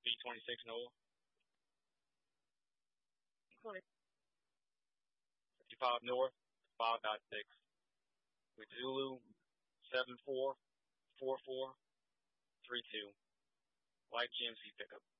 B26 Noah. 55 North, 5.6. With Zulu, 744432. Like GMC pickup.